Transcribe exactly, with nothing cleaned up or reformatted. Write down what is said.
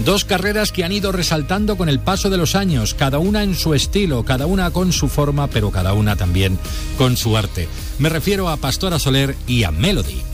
Dos carreras que han ido resaltando con el paso de los años, cada una en su estilo, cada una con su forma, pero cada una también con su arte. Me refiero a Pastora Soler y a Melody.